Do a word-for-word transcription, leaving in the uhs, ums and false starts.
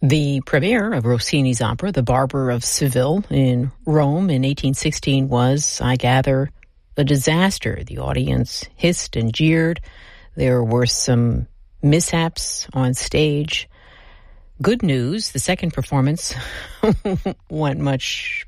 The premiere of Rossini's opera, The Barber of Seville, in Rome in eighteen sixteen was, I gather, a disaster. The audience hissed and jeered. There were some mishaps on stage. Good news, the second performance went much